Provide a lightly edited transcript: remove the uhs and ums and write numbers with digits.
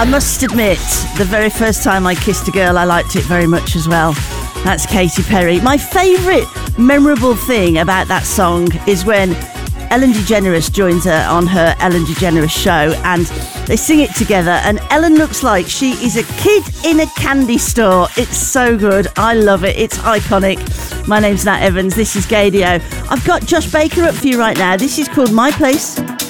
I must admit, the very first time I kissed a girl, I liked it very much as well. That's Katy Perry. My favourite memorable thing about that song is when Ellen DeGeneres joins her on her Ellen DeGeneres show and they sing it together, and Ellen looks like she is a kid in a candy store. It's so good. I love it. It's iconic. My name's Nat Evans. This is Gaydio. I've got Josh Baker up for you right now. This is called My Place.